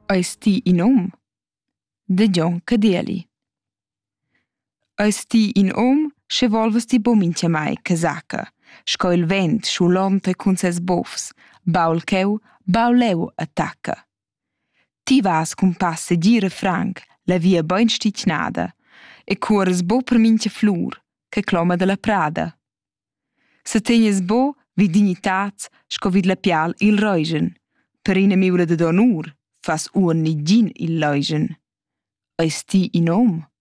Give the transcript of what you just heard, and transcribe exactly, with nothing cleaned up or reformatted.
Eis ti in um? Da Gion Cadieli. Eis ti in um, sche volvas ti buca mincha mai casacca, sco il vent schulonta cun ses bufs, bau il cheu, bau leu attacca. Ti vas cun pass gira franc, la via bein sticnada, e cuoras buca per mincha flur, che cloma dalla prada. Se tegnas buca vid dignitats sco vid la pial il reuschen, per ina miula da donur, fas uonn ni gin il leuschen. Eis ti in um?